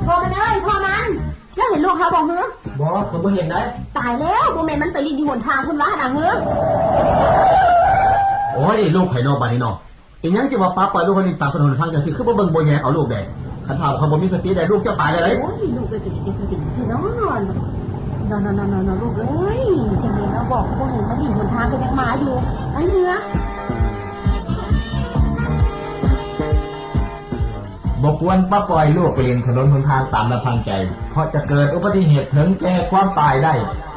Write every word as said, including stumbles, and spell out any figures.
โทรมันเลยโทรมันแล้วเห็นลูกเขาบอกเฮ้อบอกผมไม่เห็นได้ตายแล้วโมเมนต์มันไปรีดอยู่หนทางคุณว่าดังเฮ้อโอ้ยลูกไข่นอกบ้านนี่เนาะอีหยังจะว่าป้าปล่อยลูกคนนี้ตามถนนทางจังซี่คือบ่เบิ่งบ่แยกเอาลูกได้คันถามเขาบ่มีสติได้ลูกจะตายได้เลยโอ้ยลูกไปติดติดติดพี่น้องนอนนอนนอนนอนลูกเอ้ยจังเลยนะบอกพวกเห็นมันรีดหนทางก็ยังมาอยู่ไอ้เนื้อบ่ควรป้าปล่อยลูกไปเล่นถนนหนทางตามลำพังใจเพราะจะเกิดอุบัติเหตุถึงแก่ความตายได้